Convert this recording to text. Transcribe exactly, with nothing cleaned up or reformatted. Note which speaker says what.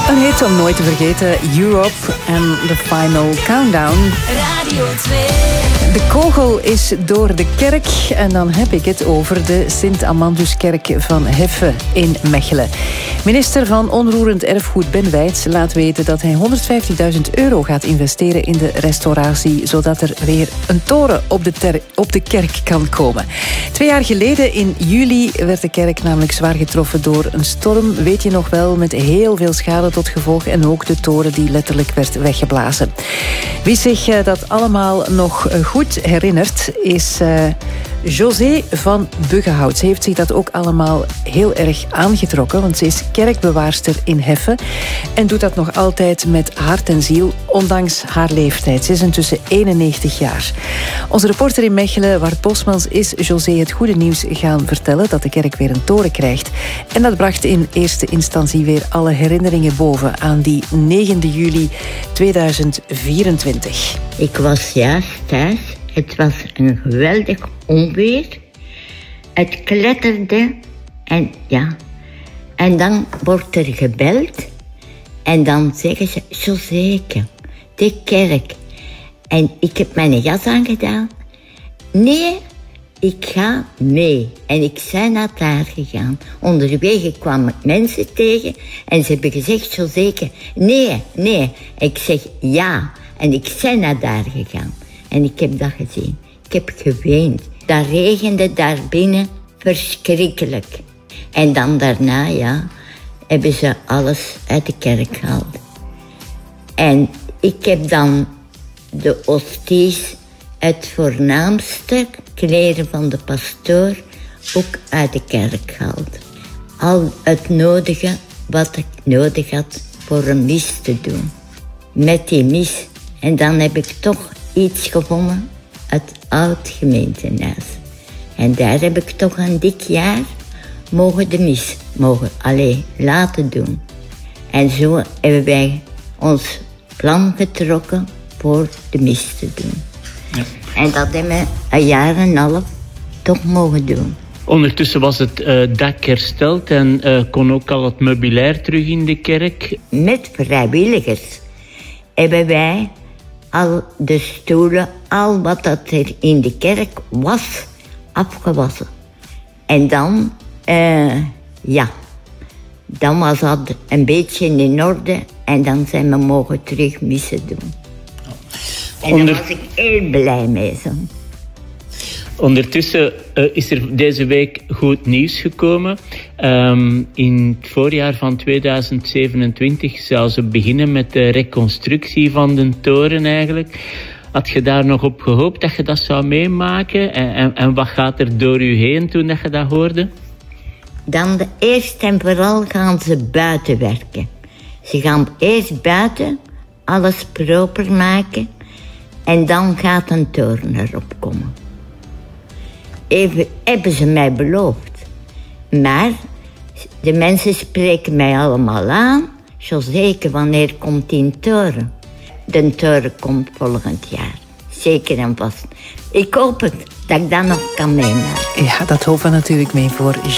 Speaker 1: Een hit om nooit te vergeten, Europe en The Final Countdown.
Speaker 2: Radio twee.
Speaker 1: De kogel is door de kerk en dan heb ik het over de Sint-Amanduskerk van Heffe in Mechelen. Minister van Onroerend Erfgoed Ben Wijts laat weten dat hij honderdvijftigduizend euro gaat investeren in de restauratie, zodat er weer een toren op de, ter- op de kerk kan komen. Twee jaar geleden in juli werd de kerk namelijk zwaar getroffen door een storm, weet je nog wel, met heel veel schade tot gevolg en ook de toren die letterlijk werd weggeblazen. Wie zich uh, dat allemaal nog uh, goed herinnert is uh, José van Buggenhout. Ze heeft zich dat ook allemaal heel erg aangetrokken, want ze is kerkbewaarster in Heffe en doet dat nog altijd met hart en ziel, ondanks haar leeftijd. Ze is intussen eenennegentig jaar. Onze reporter in Mechelen, Wart Bosmans, is José het goede nieuws gaan vertellen dat de kerk weer een toren krijgt. En dat bracht in eerste instantie weer alle herinneringen boven aan die negende juli tweeduizend vierentwintig.
Speaker 3: Ik was juist thuis. Het was een geweldig onweer. Het kletterde en ja. En dan wordt er gebeld. En dan zeggen ze, Joséke, de kerk. En ik heb mijn jas aangedaan. Nee, ik ga mee. En ik ben naar daar gegaan. Onderweg kwam ik mensen tegen. En ze hebben gezegd, Joséke, nee, nee. Ik zeg ja. En ik ben naar daar gegaan. En ik heb dat gezien. Ik heb geweend. Dat regende daar binnen verschrikkelijk. En dan daarna, ja, hebben ze alles uit de kerk gehaald. En ik heb dan de hosties, het voornaamste kleren van de pastoor, ook uit de kerk gehaald. Al het nodige wat ik nodig had voor een mis te doen. Met die mis. En dan heb ik toch iets gevonden, het oud gemeentehuis. En daar heb ik toch een dik jaar mogen de mis mogen alleen laten doen. En zo hebben wij ons plan getrokken voor de mis te doen. Ja. En dat hebben we een jaar en een half toch mogen doen.
Speaker 4: Ondertussen was het uh, dak hersteld en uh, kon ook al het meubilair terug in de kerk.
Speaker 3: Met vrijwilligers hebben wij al de stoelen, al wat dat er in de kerk was, afgewassen. En dan, uh, ja, dan was dat een beetje in orde en dan zijn we mogen terug missen doen. En Onder... daar was ik heel blij mee. Zo.
Speaker 4: Ondertussen uh, is er deze week goed nieuws gekomen. Um, in het voorjaar van tweeduizend zevenentwintig zou ze beginnen met de reconstructie van de toren eigenlijk. Had je daar nog op gehoopt dat je dat zou meemaken? En, en, en wat gaat er door u heen toen dat je dat hoorde?
Speaker 3: Dan de eerst en vooral gaan ze buiten werken. Ze gaan eerst buiten alles proper maken en dan gaat een toren erop komen. Even hebben ze mij beloofd. Maar de mensen spreken mij allemaal aan. Zo zeker, wanneer komt die toren? De toren komt volgend jaar. Zeker en vast. Ik hoop het, dat ik dat nog kan meemaken.
Speaker 1: Ja, dat hopen we natuurlijk mee voor